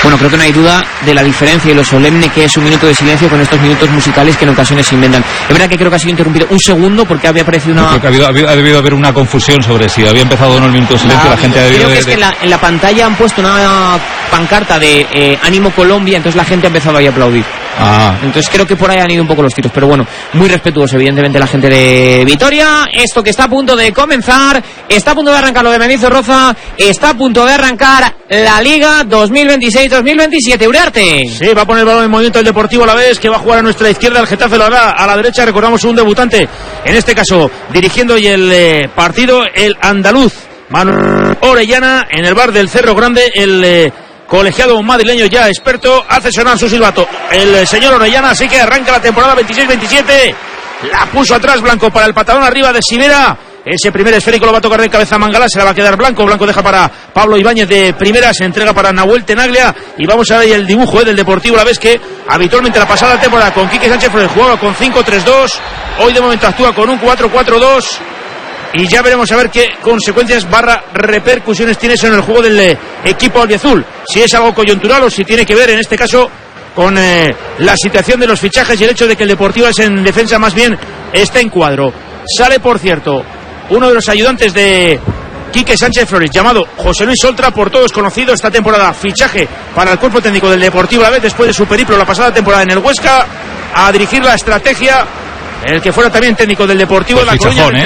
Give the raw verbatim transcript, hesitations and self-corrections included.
Bueno, creo que no hay duda de la diferencia y lo solemne que es un minuto de silencio con estos minutos musicales que en ocasiones se inventan. Es verdad que creo que ha sido interrumpido un segundo porque había aparecido una... Creo que ha, habido, ha, habido, ha debido haber una confusión sobre si había empezado o no el minuto de silencio. La, la gente ha debido creo que de, es que en la, en la pantalla han puesto una pancarta de eh, Ánimo Colombia, entonces la gente ha empezado ahí a aplaudir. Ah. Entonces creo que por ahí han ido un poco los tiros, pero bueno, muy respetuoso evidentemente la gente de Vitoria. Esto que está a punto de comenzar, está a punto de arrancar lo de Mendizorroza, está a punto de arrancar la Liga dos mil veintiséis dos mil veintisiete. Uriarte. Sí, va a poner el balón en movimiento el Deportivo Alavés, que va a jugar a nuestra izquierda, el Getafe lo hará a la derecha. Recordamos un debutante, en este caso dirigiendo hoy el eh, partido, el andaluz Manuel Orellana, en el bar del Cerro Grande, el eh, colegiado madrileño ya experto, hace sonar su silbato el eh, señor Orellana, así que arranca la temporada veintiséis veintisiete. La puso atrás Blanco para el patadón arriba de Sivera. Ese primer esférico lo va a tocar de cabeza Mangala, se la va a quedar Blanco. Blanco deja para Pablo Ibáñez de primera, se entrega para Nahuel Tenaglia. Y vamos a ver el dibujo eh, del Deportivo Alavés, que habitualmente la pasada temporada con Quique Sánchez Flores jugaba con cinco tres dos. Hoy de momento actúa con un cuatro cuatro dos. Y ya veremos a ver qué consecuencias barra repercusiones tiene eso en el juego del eh, equipo albiazul. Si es algo coyuntural o si tiene que ver en este caso con eh, la situación de los fichajes y el hecho de que el Deportivo es en defensa más bien está en cuadro. Sale, por cierto, uno de los ayudantes de Quique Sánchez Flores, llamado José Luis Oltra, por todos conocido esta temporada, fichaje para el cuerpo técnico del Deportivo Alavés después de su periplo la pasada temporada en el Huesca, a dirigir la estrategia, el que fuera también técnico del Deportivo pues de La Coruña, ¿eh?